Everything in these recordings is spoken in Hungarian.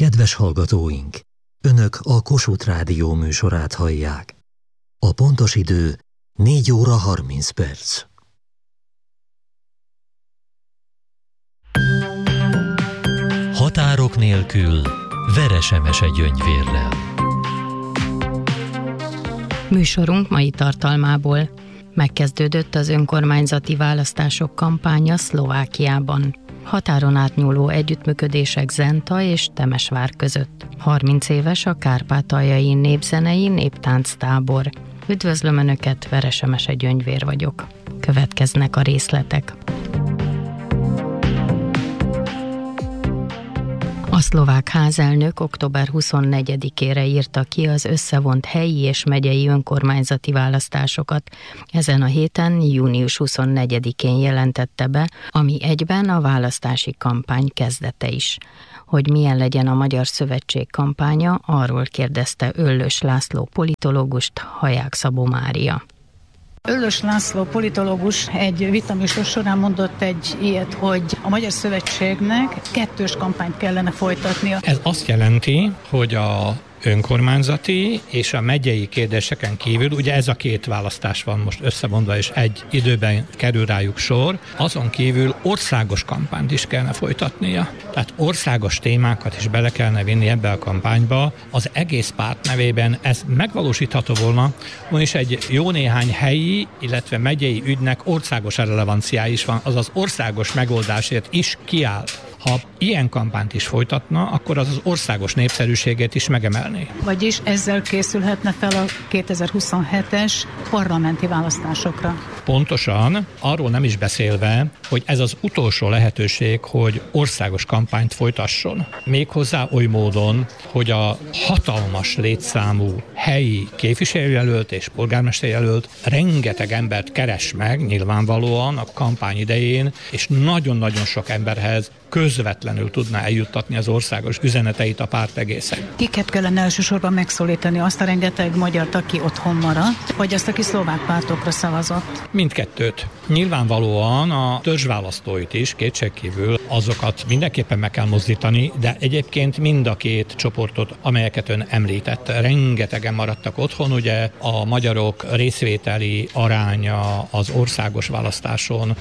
Kedves hallgatóink! Önök a Kossuth Rádió műsorát hallják. A pontos idő 4 óra 30 perc. Határok nélkül Veresemese Gyöngyvérrel. Műsorunk mai tartalmából: megkezdődött az önkormányzati választások kampánya Szlovákiában. Határon átnyúló együttműködések Zenta és Temesvár között. 30 éves a kárpátaljai népzenei néptánctábor. Üdvözlöm Önöket, Veresemese Gyöngyvér vagyok. Következnek a részletek. A szlovák házelnök október 24-ére írta ki az összevont helyi és megyei önkormányzati választásokat. Ezen a héten, június 24-én jelentette be, ami egyben a választási kampány kezdete is. Hogy milyen legyen a Magyar Szövetség kampánya, arról kérdezte Öllös László politológust, Haják Szabó Mária. Öllös László politológus egy vitaműsor során mondott egy ilyet, hogy a Magyar Szövetségnek kettős kampányt kellene folytatnia. Ez azt jelenti, hogy a önkormányzati és a megyei kérdéseken kívül, ugye ez a két választás van most összevonva, és egy időben kerül rájuk sor, azon kívül országos kampányt is kellene folytatnia. Tehát országos témákat is bele kellene vinni ebbe a kampányba. Az egész párt nevében ez megvalósítható volna, és egy jó néhány helyi, illetve megyei ügynek országos relevanciája is van, azaz országos megoldásért is kiáll. Ha ilyen kampányt is folytatna, akkor az országos népszerűségét is megemelné. Vagyis ezzel készülhetne fel a 2027-es parlamenti választásokra. Pontosan, arról nem is beszélve, hogy ez az utolsó lehetőség, hogy országos kampányt folytasson. Méghozzá oly módon, hogy a hatalmas létszámú helyi képviselőjelölt és polgármesterjelölt rengeteg embert keres meg nyilvánvalóan a kampány idején, és nagyon-nagyon sok emberhez közvetlenül tudná eljuttatni az országos üzeneteit a párt egészen. Kiket kellene elsősorban megszólítani? Azt a rengeteg magyart, aki otthon maradt, vagy azt, aki szlovák pártokra szavazott? Mindkettőt. Nyilvánvalóan a törzsválasztóit is, kétségkívül azokat mindenképpen meg kell mozdítani, de egyébként mind a két csoportot, amelyeket ön említett, rengetegen maradtak otthon, ugye a magyarok részvételi aránya az országos választáson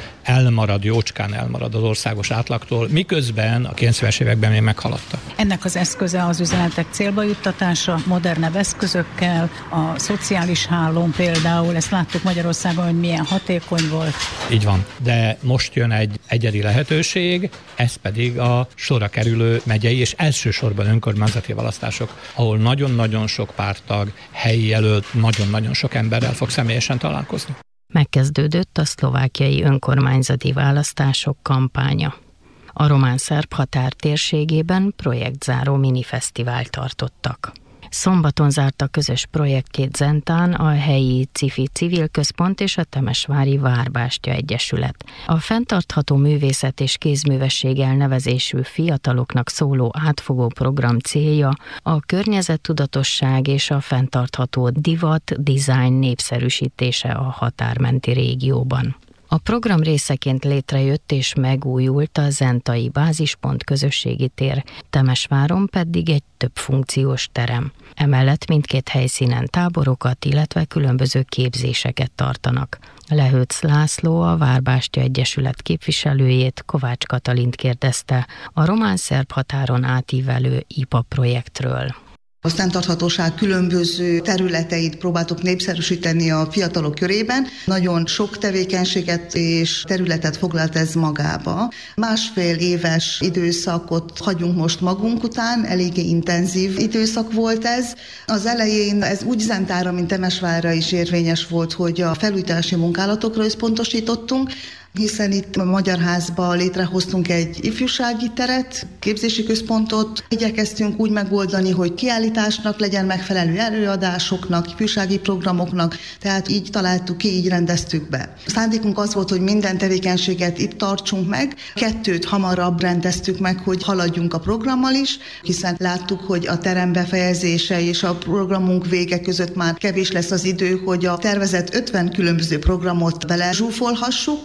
jócskán elmarad az országos átlagtól, miközben a 90-es években még meghaladta. Ennek az eszköze az üzenetek célba juttatása, modernebb eszközökkel, a szociális hálón például, ezt láttuk Magyarországon, hogy milyen hatékony volt. Így van, de most jön egy egyedi lehetőség, ez pedig a sorra kerülő megyei és elsősorban önkormányzati választások, ahol nagyon-nagyon sok párttag, helyi jelölt, nagyon-nagyon sok emberrel fog személyesen találkozni. Megkezdődött a szlovákiai önkormányzati választások kampánya. A román-szerb határ térségében projektzáró minifesztivált tartottak. Szombaton zárta közös projektjét Zentán a helyi CIFI Civil Központ és a Temesvári Várbástya Egyesület. A fenntartható művészet és kézművesség elnevezésű fiataloknak szóló átfogó program célja a környezettudatosság és a fenntartható divat-design népszerűsítése a határmenti régióban. A program részeként létrejött és megújult a zentai bázispont közösségi tér, Temesváron pedig egy több funkciós terem. Emellett mindkét helyszínen táborokat, illetve különböző képzéseket tartanak. Lehőc László, a Várbástya Egyesület képviselőjét, Kovács Katalint kérdezte a román-szerb határon átívelő IPA projektről. A fenntarthatóság különböző területeit próbáltuk népszerűsíteni a fiatalok körében. Nagyon sok tevékenységet és területet foglalt ez magába. 1,5 éves időszakot hagyunk most magunk után, eléggé intenzív időszak volt ez. Az elején ez úgy Zentára, mint Temesvárra is érvényes volt, hogy a felújítási munkálatokra összpontosítottunk, hiszen itt a Magyar Házban létrehoztunk egy ifjúsági teret, képzési központot. Igyekeztünk úgy megoldani, hogy kiállításnak legyen megfelelő, előadásoknak, ifjúsági programoknak, tehát így találtuk ki, így rendeztük be. A szándékunk az volt, hogy minden tevékenységet itt tartsunk meg, 2 hamarabb rendeztük meg, hogy haladjunk a programmal is, hiszen láttuk, hogy a terem befejezése és a programunk vége között már kevés lesz az idő, hogy a tervezett 50 különböző programot bele zsúfolhassuk, úgyhogy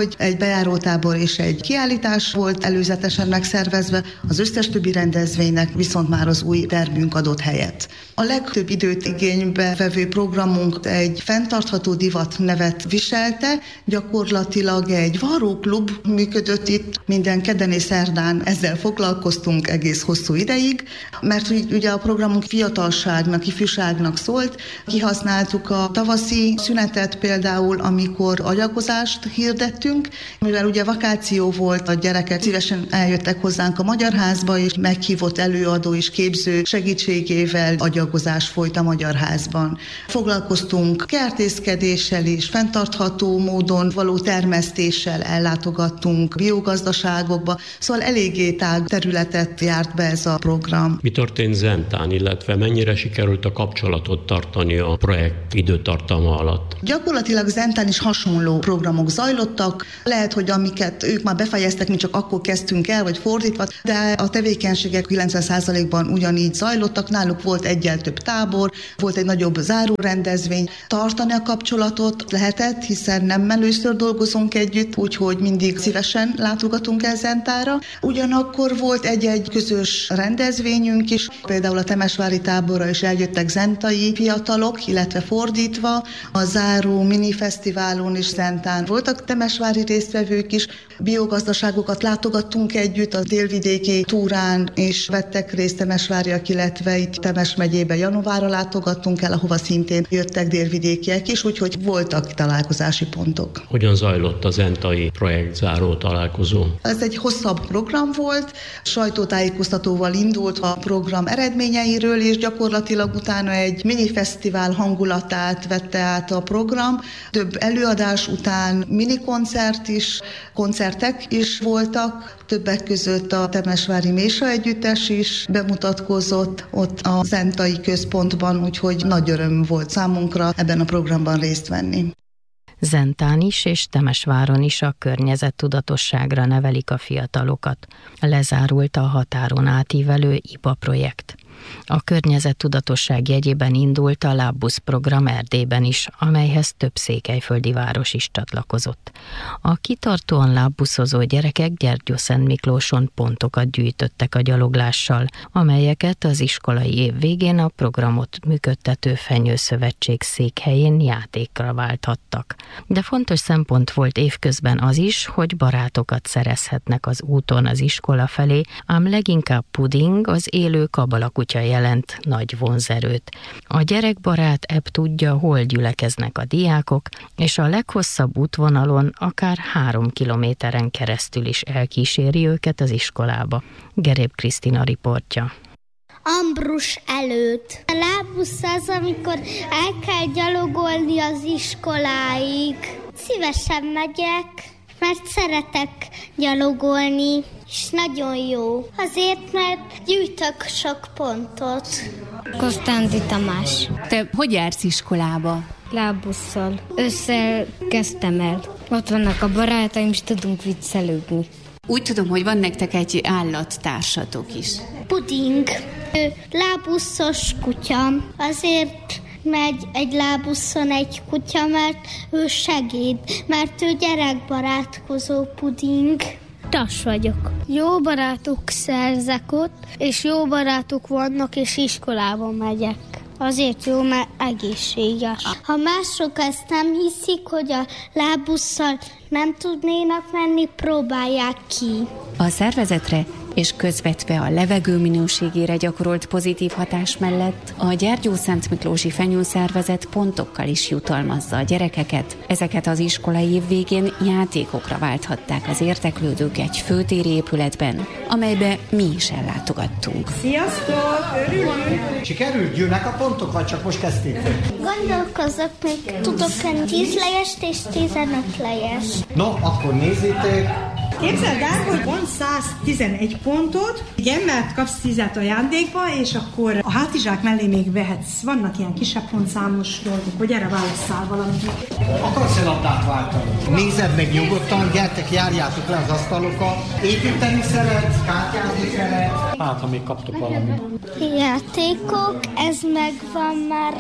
hogy egy bejárótábor és egy kiállítás volt előzetesen megszervezve, az összes többi rendezvénynek viszont már az új termünk adott helyet. A legtöbb időt igénybe vevő programunk egy fenntartható divat nevet viselte, gyakorlatilag egy varróklub működött itt, minden kedden és szerdán ezzel foglalkoztunk egész hosszú ideig, mert ugye a programunk fiatalságnak, ifjúságnak szólt, kihasználtuk a tavaszi szünetet például, amikor agyagozást hirdettünk, mivel ugye vakáció volt, a gyerekek szívesen eljöttek hozzánk a Magyar Házba, és meghívott előadó és képző segítségével agyagozás folyt a Magyar Házban. Foglalkoztunk kertészkedéssel is, fenntartható módon való termesztéssel, ellátogattunk biogazdaságokba, szóval eléggé tág területet járt be ez a program. Mi történt Zentán, illetve mennyire sikerült a kapcsolatot tartani a projekt időtartama alatt? Gyakorlatilag Zentán is hasonló programok zajlottak, lehet, hogy amiket ők már befejeztek, mi csak akkor kezdtünk el, vagy fordítva, de a tevékenységek 90%-ban ugyanígy zajlottak, náluk volt egyel több tábor, volt egy nagyobb zárórendezvény. Tartani a kapcsolatot lehetett, hiszen nem először dolgozunk együtt, úgyhogy mindig szívesen látogatunk el Zentára. Ugyanakkor volt egy közös rendezvényünk is, például a temesvári táborra is eljöttek zentai fiatalok, illetve fordítva, a záró minifesztiválon is Zentán voltak temesvári résztvevők is, biogazdaságokat látogattunk együtt, a délvidéki túrán is vettek részt temesváriak, illetve itt Temes megyébe Janovára látogattunk el, ahova szintén jöttek délvidékiek is, úgyhogy voltak találkozási pontok. Hogyan zajlott a zentai projektzáró találkozó? Ez egy hosszabb program volt, sajtótájékoztatóval indult a program eredményeiről, és gyakorlatilag utána egy minifesztivál hangulatát vette át a program. Több előadás után minikoncert is, koncertek is voltak, többek között a Temesvári Mésa Együttes is bemutatkozott ott a Zentai Központban, úgyhogy nagy öröm volt számunkra ebben a programban részt venni. Zentán is és Temesváron is a környezettudatosságra nevelik a fiatalokat. Lezárult a határon átívelő IPA projekt. A környezettudatosság jegyében indult a Lábbusz program Erdélyben is, amelyhez több székelyföldi város is csatlakozott. A kitartóan lábbuszozó gyerekek Gyergyószentmiklóson pontokat gyűjtöttek a gyaloglással, amelyeket az iskolai év végén a programot működtető Fenyőszövetség székhelyén játékra válthattak. De fontos szempont volt évközben az is, hogy barátokat szerezhetnek az úton az iskola felé, ám leginkább Puding, az élő kabalakutya jelent nagy vonzerőt. A gyerekbarát ebb tudja, hol gyülekeznek a diákok, és a leghosszabb útvonalon akár 3 kilométeren keresztül is elkíséri őket az iskolába. Geréb Krisztina riportja. Ambrus előtt. A lábbusz az, amikor el kell gyalogolni az iskoláig. Szívesen megyek, mert szeretek gyalogolni, és nagyon jó. Azért, mert gyűjtök sok pontot. Kosztándi Tamás. Te hogy jársz iskolába? Lábbusszal. Ősszel kezdtem el. Ott vannak a barátaim, és tudunk viccelődni. Úgy tudom, hogy van nektek egy állattársatok is. Puding. Ő lábbuszos kutya. Azért megy egy lábuszon egy kutya, mert ő segít, mert ő gyerekbarátkozó Puding. Tas vagyok. Jó barátok szerzek ott, és jó barátok vannak, és iskolába megyek. Azért jó, mert egészséges. Ha mások ezt nem hiszik, hogy a lábbusszal nem tudnénak menni, próbálják ki. A szervezetre és közvetve a levegő minőségére gyakorolt pozitív hatás mellett a Gyergyószentmiklósi Fenyőszervezet pontokkal is jutalmazza a gyerekeket. Ezeket az iskolai év végén játékokra válthatták az érdeklődők egy főtéri épületben, amelybe mi is ellátogattunk. Sziasztok! Örülünk! Sikerült? Jönnek a pontok, vagy csak most kezdték? Gondolkozok, még tudok enni 10 lejest és 15 lejest. No, akkor nézzétek! Képzeld el, hogy van 111 pontot, igen, mert kapsz 10-et ajándékba, és akkor a hátizsák mellé még vehetsz. Vannak ilyen kisebb pontszámos dolgok, hogy erre válasszál valamit. Akarsz-e labdát váltani? Nézed meg nyugodtan, gyertek, járjátok le az asztalokat. Építeni szeretsz, kártyázni szeretsz. Hát, ha még kaptok valamit. Játékok, ez megvan már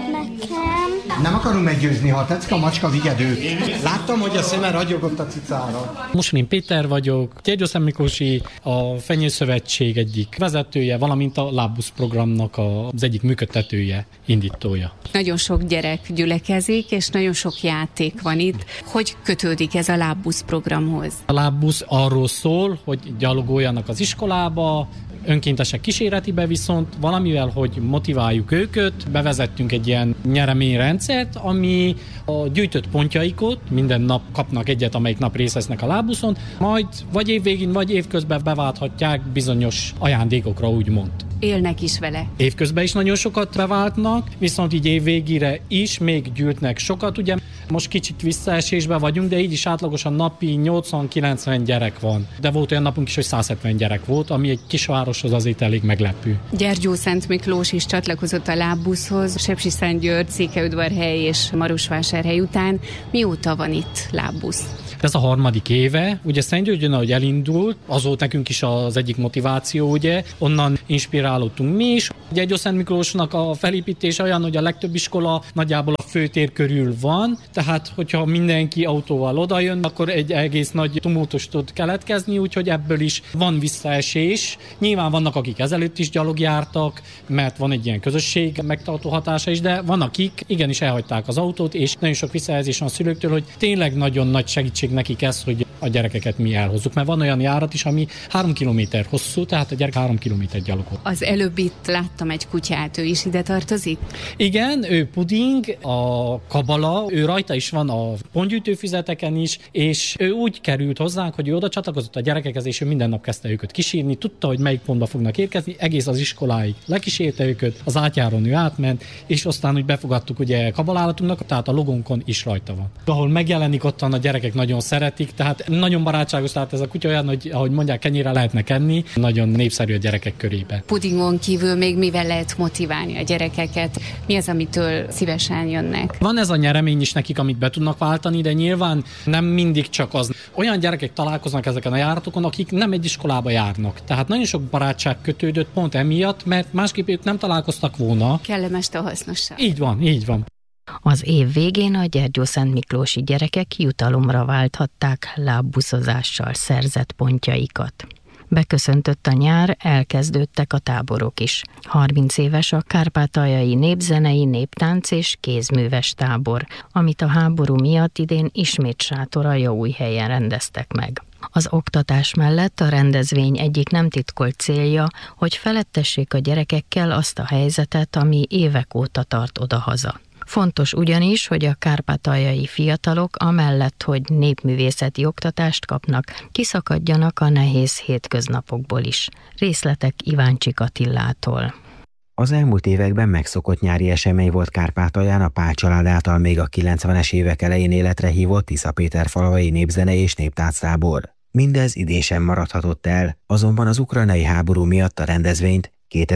nekem. Nem akarunk meggyőzni, ha tetszik a macska, vigyed őt. Láttam, hogy a szeme ragyogott a cicára. Most én Péter vagyok, Gyergyószent Miklósi, a Fenyőszövetség egyik vezetője, valamint a Lábusz programnak az egyik működtetője, indítója. Nagyon sok gyerek gyülekezik, és nagyon sok játék van itt. Hogy kötődik ez a Lábusz programhoz? A Lábusz arról szól, hogy gyalogoljanak az iskolába, önkéntesek kísérletibe, viszont valamivel, hogy motiváljuk őket, bevezettünk egy ilyen nyereményrendszert, ami a gyűjtött pontjaikot minden nap kapnak egyet, amelyik nap részt vesznek a Lábuszon, majd vagy évvégén, vagy évközben beválthatják bizonyos ajándékokra, úgymond. Élnek is vele. Évközben is nagyon sokat beváltnak, viszont így évvégére is még gyűjtnek sokat. Ugye most kicsit visszaesésben vagyunk, de így is átlagosan napi 80-90 gyerek van. De volt olyan napunk is, hogy 170 gyerek volt, ami egy kisvároshoz azért elég meglepő. Gyergyószent Miklós is csatlakozott a Lábuszhoz, Sepsiszentgyörgy, Székelyudvarhely és Marosvásárhely után. Mióta van itt Lábusz? Ez a 3. éve, ugye Szentgyörgyön, ahogy elindult, az volt nekünk is az egyik motiváció, ugye, onnan inspirálódtunk mi is. Gyergyószent Miklósnak a felépítése olyan, hogy a legtöbb iskola nagyjából a főtér körül van, tehát hogyha mindenki autóval odajön, akkor egy egész nagy tumultus tud keletkezni, úgyhogy ebből is van visszaesés. Nyilván vannak, akik ezelőtt is gyalogjártak, mert van egy ilyen közösség megtartó hatása is, de van, akik igenis elhagyták az autót, és nagyon sok visszajelzés van a szülőktől, hogy tényleg nagyon nagy segítség nekik ez, hogy a gyerekeket mi elhozzuk, mert van olyan járat is, ami 3 kilométer hosszú, tehát a gyerek 3 kilométer gyalogol. Az előbb itt láttam egy kutyát, ő is ide tartozik? Igen, ő Puding, a Kabala, ő rajta is van a pontgyűjtőfüzeteken is, és ő úgy került hozzánk, hogy ő oda csatlakozott a gyerekekhez, és ő minden nap kezdte őket kísérni, tudta, hogy melyik pontba fognak érkezni, egész az iskoláig lekísérte őket, az átjáron ő átment, és aztán úgy befogadtuk ugye kabalálatunknak, tehát a logónkon is rajta van. Ahol megjelenik, ottan a gyerekek nagyon szeretik, tehát nagyon barátságos, tehát ez a kutya olyan, hogy ahogy mondják, kenyére lehetne enni, nagyon népszerű a gyerekek körébe. Pudingon kívül még mivel lehet motiválni a gyerekeket? Mi az, amitől szívesen jönnek? Van ez a nyeremény is nekik, amit be tudnak váltani, de nyilván nem mindig csak az. Olyan gyerekek találkoznak ezeken a járatokon, akik nem egy iskolába járnak. Tehát nagyon sok barátság kötődött pont emiatt, mert másképp ők nem találkoztak volna. Kellemes a hasznosság. Így van, így van. Az év végén a Gyergyószent Miklósi gyerekek jutalomra válthatták lábbuszozással szerzett pontjaikat. Beköszöntött a nyár, elkezdődtek a táborok is. 30 éves a kárpátaljai népzenei, néptánc és kézműves tábor, amit a háború miatt idén ismét Sátoraljaújhelyen rendeztek meg. Az oktatás mellett a rendezvény egyik nem titkolt célja, hogy felettessék a gyerekekkel azt a helyzetet, ami évek óta tart odahaza. Fontos ugyanis, hogy a kárpátaljai fiatalok amellett, hogy népművészeti oktatást kapnak, kiszakadjanak a nehéz hétköznapokból is. Részletek Iváncsik Attillától. Az elmúlt években megszokott nyári esemény volt Kárpátalján a Pál család által még a 90-es évek elején életre hívott Tiszapéterfalvai népzene és néptánctábor. Mindez idén sem maradhatott el, azonban az ukrajnai háború miatt a rendezvényt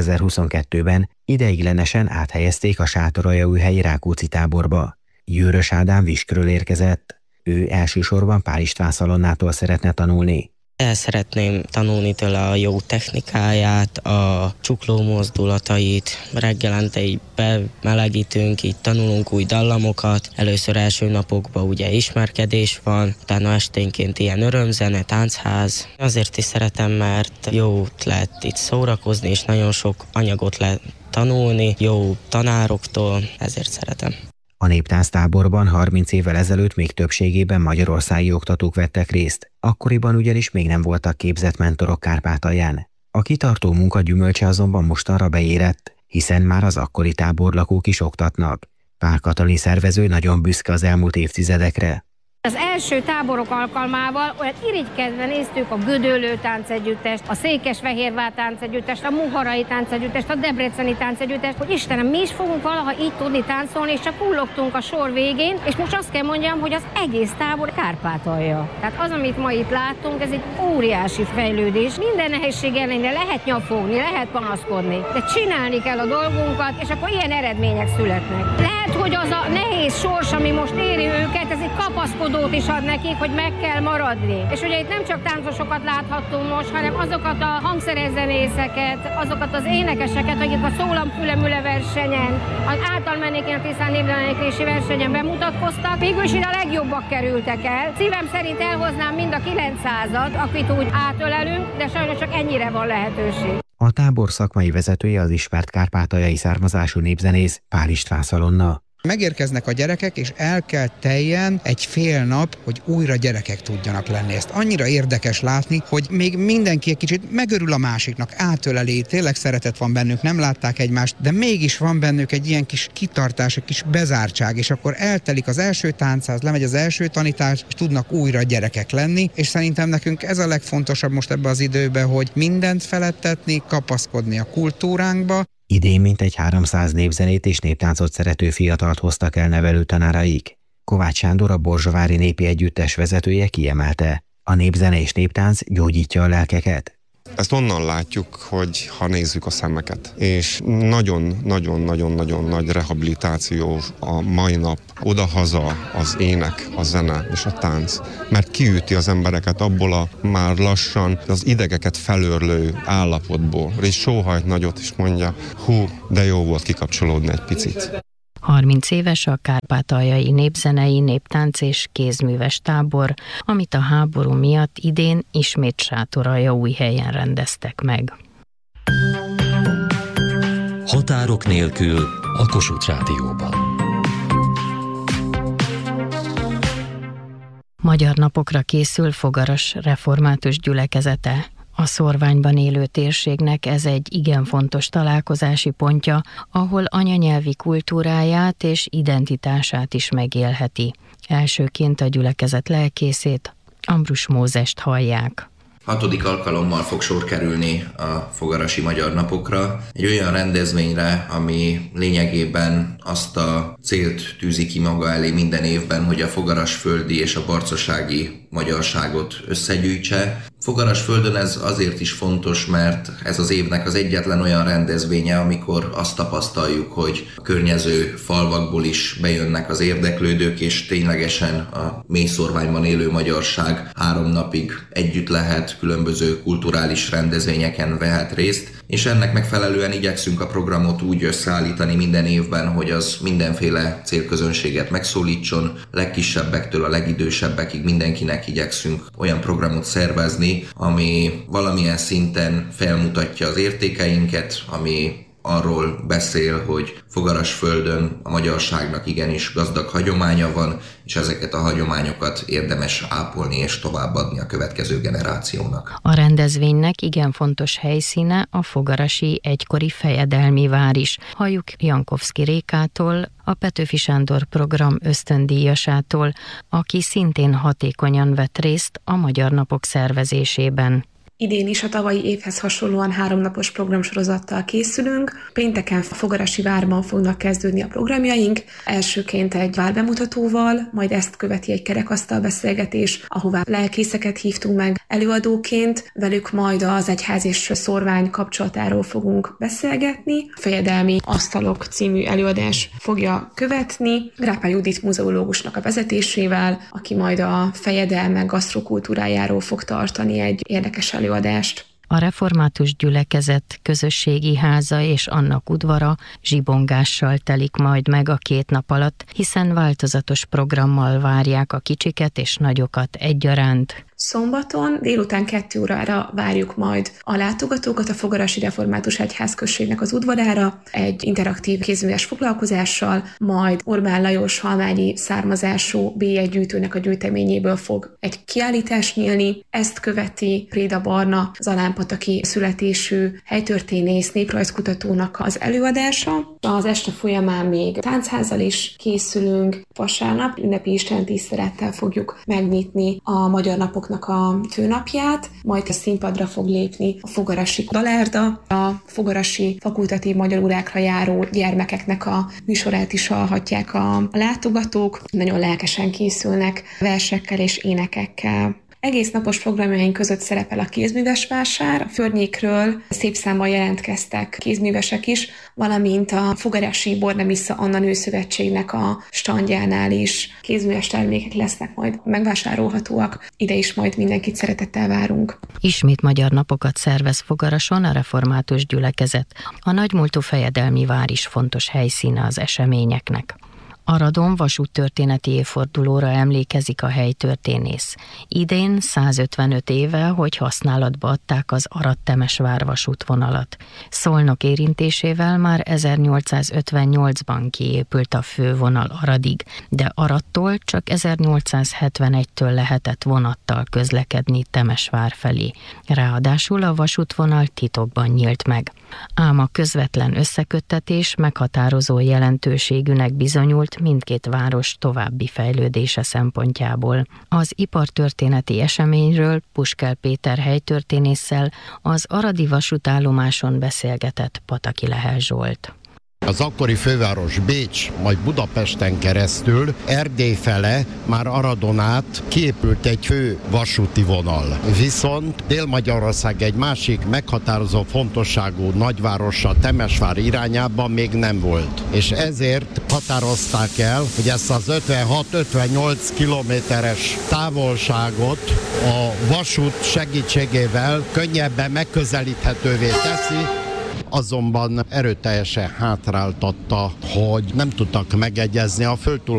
2022-ben ideiglenesen áthelyezték a Sátoraljaújhelyi Rákóczi táborba. Győrös Ádám Viskről érkezett. Ő elsősorban Pál István Szalonnától szeretne tanulni. El szeretném tanulni tőle a jó technikáját, a csukló mozdulatait, reggelente így bemelegítünk, így tanulunk új dallamokat. Először első napokban ugye ismerkedés van, utána esténként ilyen örömzene, táncház. Azért is szeretem, mert jó lehet itt szórakozni, és nagyon sok anyagot lehet tanulni, jó tanároktól, ezért szeretem. A néptánctáborban 30 évvel ezelőtt még többségében magyarországi oktatók vettek részt, akkoriban ugyanis még nem voltak képzett mentorok Kárpátalján. A kitartó munka gyümölcse azonban mostanra beérett, hiszen már az akkori táborlakók is oktatnak. Pál Katalin szervező nagyon büszke az elmúlt évtizedekre. Az első táborok alkalmával olyan irigykedve néztük a Gödöllő táncegyüttest, a Székesfehérvár táncegyüttest, a Muharai táncegyüttest, a Debreceni táncegyüttest, hogy Istenem, mi is fogunk valaha így tudni táncolni, és csak kullogtunk a sor végén, és most azt kell mondjam, hogy az egész tábor Kárpátalja. Tehát az, amit ma itt látunk, ez egy óriási fejlődés. Minden nehézség ellenére lehet nyafogni, lehet panaszkodni, de csinálni kell a dolgunkat, és akkor ilyen eredmények születnek. Lehet, hogy az a nehéz sors, ami most éri őket, ez egy kapaszkodót is ad nekik, hogy meg kell maradni. És ugye itt nem csak táncosokat láthattunk most, hanem azokat a hangszerezzenészeket, azokat az énekeseket, akik a Szólamfülemüle versenyen, az Általmennékén a Tiszán népdaléneklési versenyen bemutatkoztak. Végül is ide a legjobbak kerültek el. Szívem szerint elhoznám mind a 900-at, akit úgy átölelünk, de sajnos csak ennyire van lehetőség. A tábor szakmai vezetője az ismert kárpátaljai származású népzenész Pál István Szalonna. Megérkeznek a gyerekek, és el kell teljen egy fél nap, hogy újra gyerekek tudjanak lenni. Ezt annyira érdekes látni, hogy még mindenki egy kicsit megörül a másiknak, átöleli, tényleg szeretet van bennük, nem látták egymást, de mégis van bennük egy ilyen kis kitartás, egy kis bezártság, és akkor eltelik az első táncház, lemegy az első tanítás, és tudnak újra gyerekek lenni, és szerintem nekünk ez a legfontosabb most ebbe az időbe, hogy mindent feledtetni, kapaszkodni a kultúránkba. Idén mintegy 300 népzenét és néptáncot szerető fiatalt hoztak el nevelőtanáraik. Kovács Sándor, a Borzsavári Népi Együttes vezetője kiemelte: a népzene és néptánc gyógyítja a lelkeket. Ezt onnan látjuk, hogy ha nézzük a szemeket, és nagyon-nagyon-nagyon nagy rehabilitáció a mai nap, odahaza az ének, a zene és a tánc, mert kiüti az embereket abból a már lassan az idegeket felőrlő állapotból, és sóhajt nagyot, és mondja, hú, de jó volt kikapcsolódni egy picit. 30 éves a kárpátaljai népzenei, néptánc és kézműves tábor, amit a háború miatt idén ismét Sátoraljaújhelyen rendeztek meg. Határok nélkül a Kossuth Rádióban. Magyar napokra készül Fogaras református gyülekezete. A szorványban élő térségnek ez egy igen fontos találkozási pontja, ahol anyanyelvi kultúráját és identitását is megélheti. Elsőként a gyülekezet lelkészét, Ambrus Mózest hallják. 6. alkalommal fog sor kerülni a Fogarasi Magyar Napokra, egy olyan rendezvényre, ami lényegében azt a célt tűzi ki maga elé minden évben, hogy a fogarasföldi és a barcosági magyarságot összegyűjtse. Fogarasföldön ez azért is fontos, mert ez az évnek az egyetlen olyan rendezvénye, amikor azt tapasztaljuk, hogy a környező falvakból is bejönnek az érdeklődők, és ténylegesen a mélyszorványban élő magyarság 3 napig együtt lehet, különböző kulturális rendezvényeken vehet részt, és ennek megfelelően igyekszünk a programot úgy összeállítani minden évben, hogy az mindenféle célközönséget megszólítson, legkisebbektől a legidősebbekig mindenkinek igyekszünk olyan programot szervezni, ami valamilyen szinten felmutatja az értékeinket, ami arról beszél, hogy Fogarasföldön a magyarságnak igenis gazdag hagyománya van, és ezeket a hagyományokat érdemes ápolni és továbbadni a következő generációnak. A rendezvénynek igen fontos helyszíne a fogarasi egykori fejedelmi vár is. Halljuk Jankovszky Rékától, a Petőfi Sándor program ösztöndíjasától, aki szintén hatékonyan vett részt a Magyar Napok szervezésében. Idén is a tavalyi évhez hasonlóan 3 napos programsorozattal készülünk. Pénteken Fogarasi várban fognak kezdődni a programjaink. Elsőként egy várbemutatóval, majd ezt követi egy kerekasztal beszélgetés, ahová lelkészeket hívtunk meg előadóként. Velük majd az egyház és szorvány kapcsolatáról fogunk beszélgetni. Fejedelmi asztalok című előadás fogja követni Grápály Judit muzeológusnak a vezetésével, aki majd a fejedelmek gasztrokultúrájáról fog tartani egy érdekes előadást. A református gyülekezet közösségi háza és annak udvara zsibongással telik majd meg a 2 nap alatt, hiszen változatos programmal várják a kicsiket és nagyokat egyaránt. Szombaton délután 2 órára várjuk majd a látogatókat a Fogarasi Református Egyházközségnek az udvarára egy interaktív kézműves foglalkozással, majd Orbán Lajos halmányi származású bélyeggyűjtőnek a gyűjteményéből fog egy kiállítás nyílni. Ezt követi Préda Barna, zalánpataki születésű helytörténész, néprajzkutatónak az előadása. Az este folyamán még táncházzal is készülünk. Vasárnap ünnepi istentisztelettel fogjuk megnyitni a Magyar Napoknak a főnapját, majd a színpadra fog lépni a fogarasi dalárda, a fogarasi fakultatív magyar órákra járó gyermekeknek a műsorát is hallhatják a látogatók. Nagyon lelkesen készülnek versekkel és énekekkel. Egész napos programjaink között szerepel a kézműves vásár, a környékről szép számban jelentkeztek kézművesek is, valamint a Fogarasi Bornemisza Anna Nőszövetségnek a standjánál is kézműves termékek lesznek majd megvásárolhatóak. Ide is majd mindenkit szeretettel várunk. Ismét magyar napokat szervez Fogarason a református gyülekezet. A nagymúltú fejedelmi vár is fontos helyszíne az eseményeknek. Aradon vasúttörténeti évfordulóra emlékezik a helytörténész. Idén 155 éve, hogy használatba adták az Arad-Temesvár vasútvonalat. Szolnok érintésével már 1858-ban kiépült a fővonal Aradig, de Aradtól csak 1871-től lehetett vonattal közlekedni Temesvár felé. Ráadásul a vasútvonal titokban nyílt meg. Ám a közvetlen összeköttetés meghatározó jelentőségűnek bizonyult mindkét város további fejlődése szempontjából. Az ipartörténeti eseményről Puskel Péter helytörténésszel az aradi vasútállomáson beszélgetett Pataki Lehel Zsolt. Az akkori főváros Bécs, majd Budapesten keresztül Erdély fele, már Aradon át kiépült egy fő vasúti vonal. Viszont Dél-Magyarország egy másik meghatározó fontosságú nagyvárosa Temesvár irányában még nem volt. És ezért határozták el, hogy ezt az 56-58 kilométeres távolságot a vasút segítségével könnyebben megközelíthetővé teszi, azonban erőteljesen hátráltatta, hogy nem tudtak megegyezni a földtulajdonossal.